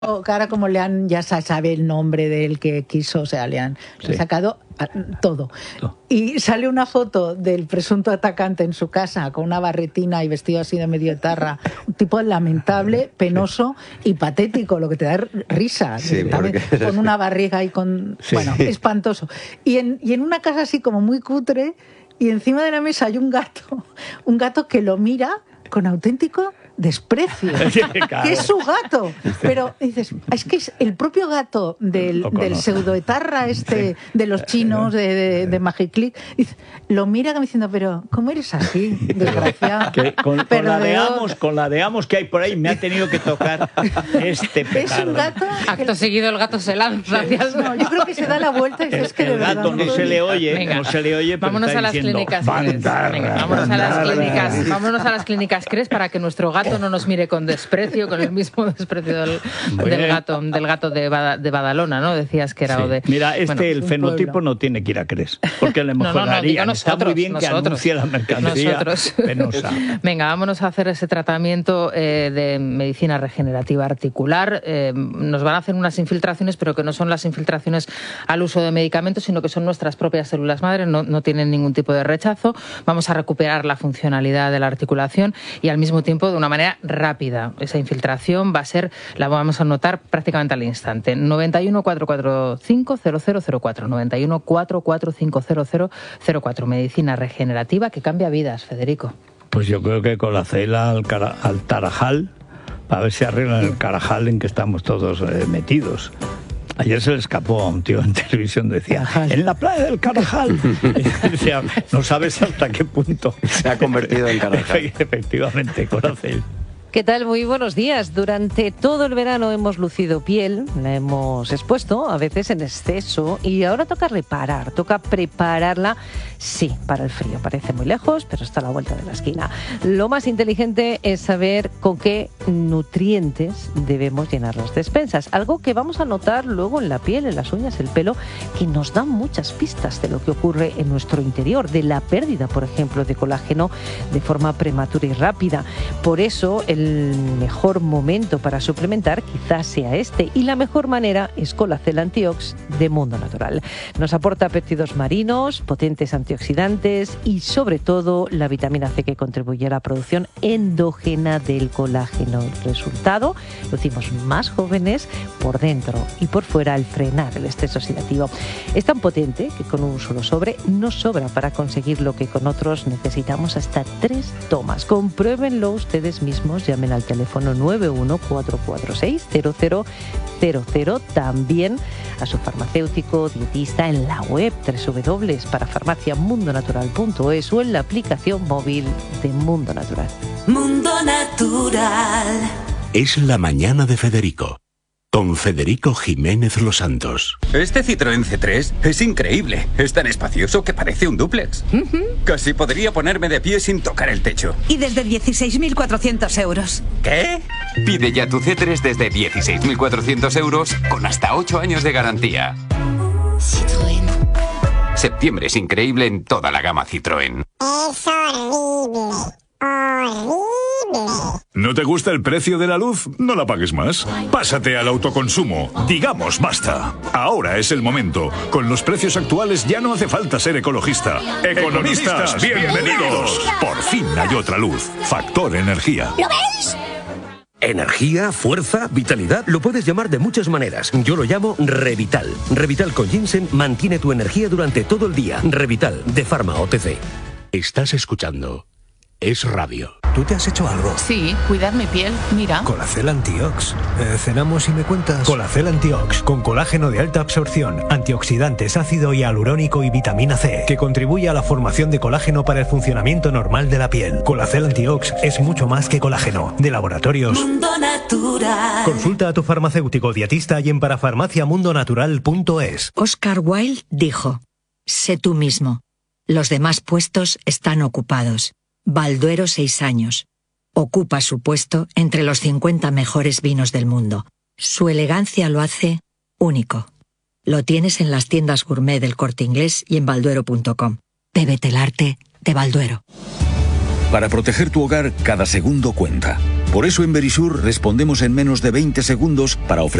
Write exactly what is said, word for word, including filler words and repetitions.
Que ahora como le han, ya se sabe el nombre del que quiso, o sea, le han, sí. le han sacado todo. todo. Y sale una foto del presunto atacante en su casa con una barretina y vestido así de medio etarra, un tipo lamentable, penoso y patético, lo que te da risa, sí, porque... con una barriga y con... Sí. Bueno, espantoso. Y en, y en una casa así como muy cutre, y encima de la mesa hay un gato, un gato que lo mira con auténtico desprecio, claro. que es su gato, pero dices, es que es el propio gato del, del pseudoetarra este, sí. de los chinos, de, de, de Magiclick, lo mira como diciendo, pero ¿cómo eres así, desgraciado? Que con, con, la de Amos, con la de Amos que hay por ahí me ha tenido que tocar este petardo. Es un gato... Acto lo... seguido el gato se lanza. No, yo creo que se da la vuelta y dices, es que el de verdad... El gato no, no se le oye, Venga, no se le oye, pero vámonos está a las diciendo, clínicas. Venga, vámonos a las clínicas. Vámonos a las clínicas Cres para que nuestro gato no nos mire con desprecio, con el mismo desprecio del, del gato del gato de, Bada, de Badalona, ¿no? Decías que era sí. o de... Mira, este, bueno, el fenotipo pueblo. No tiene que ir a Cres, porque le mejoraría. No, no, no, Está muy bien nosotros, que anuncie la mercancía nosotros. penosa. Venga, vámonos a hacer ese tratamiento eh, de medicina regenerativa articular. Eh, nos van a hacer unas infiltraciones, pero que no son las infiltraciones al uso de medicamentos, sino que son nuestras propias células madre, no, no tienen ningún tipo de rechazo. Vamos a recuperar la funcionalidad de la articulación y al mismo tiempo de una manera rápida. Esa infiltración va a ser, la vamos a notar prácticamente al instante. noventa y uno, cuatrocientos cuarenta y cinco, cero cero cero cuatro, noventa y uno, cuatrocientos cuarenta y cinco, cero cero cero cuatro. Medicina regenerativa que cambia vidas, Federico. Pues yo creo que con la cela al, cara, al tarajal, para ver si arreglan el carajal en que estamos todos eh, metidos. Ayer se le escapó a un tío en televisión, decía, en la playa del Carajal. Decía, no sabes hasta qué punto se ha convertido en Carajal. Efectivamente, Coracel. ¿Qué tal? Muy buenos días. Durante todo el verano hemos lucido piel, la hemos expuesto, a veces en exceso, y ahora toca reparar, toca prepararla, sí, para el frío. Parece muy lejos, pero está a la vuelta de la esquina. Lo más inteligente es saber con qué nutrientes debemos llenar las despensas, algo que vamos a notar luego en la piel, en las uñas, el pelo, que nos da muchas pistas de lo que ocurre en nuestro interior, de la pérdida, por ejemplo, de colágeno de forma prematura y rápida. Por eso, el El mejor momento para suplementar quizás sea este, y la mejor manera es Colacel Antiox de Mundo Natural. Nos aporta péptidos marinos, potentes antioxidantes y sobre todo la vitamina C que contribuye a la producción endógena del colágeno. Resultado, lucimos más jóvenes por dentro y por fuera al frenar el estrés oxidativo. Es tan potente que con un solo sobre nos sobra para conseguir lo que con otros necesitamos hasta tres tomas. Compruébenlo ustedes mismos. Llamen al teléfono nueve uno, cuatro cuatro seis, cero cero cero cero, también a su farmacéutico dietista en la web doble u doble u doble u punto parafarmacia mundo natural punto es o en la aplicación móvil de Mundo Natural. Mundo Natural. Es la mañana de Federico, con Federico Jiménez Los Santos. Este Citroën C tres es increíble. Es tan espacioso que parece un dúplex. Uh-huh. Casi podría ponerme de pie sin tocar el techo. Y desde dieciséis mil cuatrocientos euros. ¿Qué? Pide ya tu C tres desde dieciséis mil cuatrocientos euros con hasta ocho años de garantía. Citroën. Septiembre es increíble en toda la gama Citroën. Es horrible. Horrible. ¿No te gusta el precio de la luz? No la pagues más. Pásate al autoconsumo. Digamos basta. Ahora es el momento. Con los precios actuales ya no hace falta ser ecologista. Economistas, bienvenidos. Por fin hay otra luz. Factor Energía. ¿Lo veis? Energía, fuerza, vitalidad, lo puedes llamar de muchas maneras. Yo lo llamo Revital. Revital con ginseng mantiene tu energía durante todo el día. Revital, de Pharma O T C. Estás escuchando Es Radio. ¿Tú te has hecho algo? Sí, cuidar mi piel, mira. Colacel Antiox. Eh, ¿Cenamos y me cuentas? Colacel Antiox, con colágeno de alta absorción, antioxidantes, ácido hialurónico y vitamina C, que contribuye a la formación de colágeno para el funcionamiento normal de la piel. Colacel Antiox es mucho más que colágeno. De Laboratorios Mundo Natural. Consulta a tu farmacéutico dietista y en parafarmacia mundo natural punto es. Oscar Wilde dijo: sé tú mismo. Los demás puestos están ocupados. Balduero seis años. Ocupa su puesto entre los cincuenta mejores vinos del mundo. Su elegancia lo hace único. Lo tienes en las tiendas gourmet del Corte Inglés y en balduero punto com. Bébete el arte de Balduero. Para proteger tu hogar, cada segundo cuenta. Por eso en Verisur respondemos en menos de veinte segundos para ofrecer